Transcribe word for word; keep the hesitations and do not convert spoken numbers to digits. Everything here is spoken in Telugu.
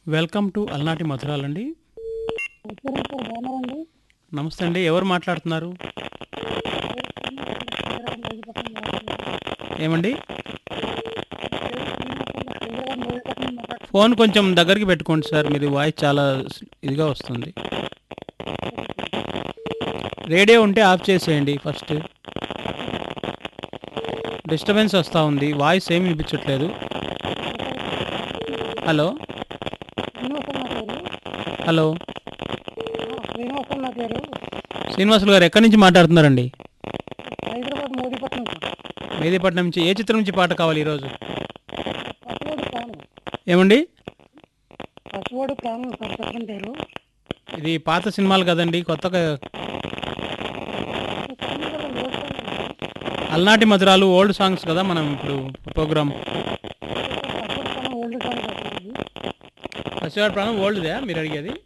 వెల్కమ్ టు అలనాటి మధురాలండి. నమస్కారం సార్, బాగున్నారండి? నమస్తే అండి. ఎవరు మాట్లాడుతున్నారు? పేరు శ్రీనివాసండి, హైదరాబాద్ మెహిదీపట్నం మాట్లాడుతున్నాను. ఏమండి? నా పేరు శ్రీనివాసండి, హైదరాబాద్ మెహిదీపట్నం ఫోన్ మాట్లాడుతున్నాను. కొంచెం దగ్గరికి పెట్టుకోండి సార్. మీది వాయిస్ చాలా స్- ఇదిగా వస్తుంది. Okay sir. రేడియో ఉంటే ఆఫ్ చేసేయండి ఫస్ట్. Okay sir. డిస్టర్బెన్స్ వస్తూ ఉంది. వాయిస్ ఏమి వినిపించట్లేదు. Okay sir. మాట్లాడుతున్నా సార్. హలో శ్రీనివాసం నా పేరు. హలో ఆ, శ్రీనివాసం నా పేరు. శ్రీనివాసులు గారు ఎక్కడి నుంచి మాట్లాడుతున్నారండి? హైదరాబాద్ మెహిదీపట్నం సార్. మేదీపట్నం నుంచి. ఏ చిత్రం నుంచి పాట కావాలి ఈరోజు? పసివాడు ప్రాణం. ఏమండి? పసివాడు ప్రాణం సార్ చిత్రం పేరు. ఇది పాత సినిమాలు కదండి, కొత్తగా. ఈ సాంగ్ కదా ఓల్డ్ సాంగ్ అండి. అలనాటి మధురాలు ఓల్డ్ సాంగ్స్ కదా మనం ఇప్పుడు ప్రోగ్రామ్. ఓకే సార్, పసివాడు ప్రాణం ఓల్డ్ సాంగ్ సార్ ఇది. పసివాడి ప్రాణం ఓల్డ్దే మీరు అడిగేది?